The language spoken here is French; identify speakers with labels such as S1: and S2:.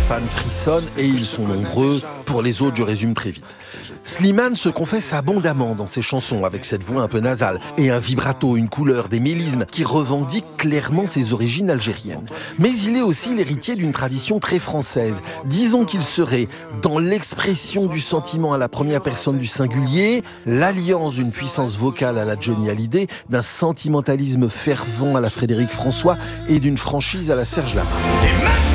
S1: fans frissonnent et ils sont nombreux. Pour les autres, je résume très vite. Slimane se confesse abondamment dans ses chansons avec cette voix un peu nasale et un vibrato, une couleur, des mélismes qui revendiquent clairement ses origines algériennes. Mais il est aussi l'héritier d'une tradition très française. Disons qu'il serait, dans l'expression du sentiment à la première personne du singulier, l'alliance d'une puissance vocale à la Johnny Hallyday, d'un sentimentalisme fervent à la Frédéric François et d'une franchise à la Serge Lama.